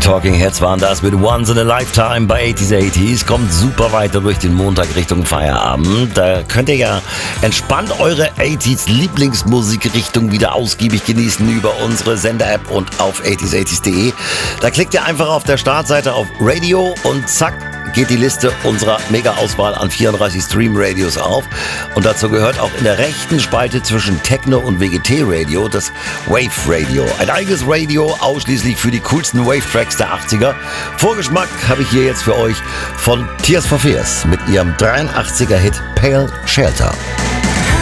Talking Heads waren das mit Once in a Lifetime bei 80s. Kommt super weiter durch den Montag Richtung Feierabend. Da könnt ihr ja entspannt eure 80s Lieblingsmusikrichtung wieder ausgiebig genießen über unsere Sender-App und auf 80s80s.de. Da klickt ihr einfach auf der Startseite auf Radio und zack, geht die Liste unserer Mega-Auswahl an 34 Stream-Radios auf. Und dazu gehört auch in der rechten Spalte zwischen Techno und WGT-Radio das Wave-Radio. Ein eigenes Radio ausschließlich für die coolsten Wave-Tracks der 80er. Vorgeschmack habe ich hier jetzt für euch von Tears for Fears mit ihrem 83er-Hit Pale Shelter.